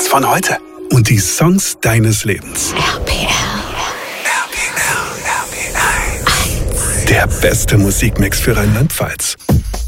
von heute und die Songs deines Lebens. RPR. Der beste Musikmix für Rheinland-Pfalz.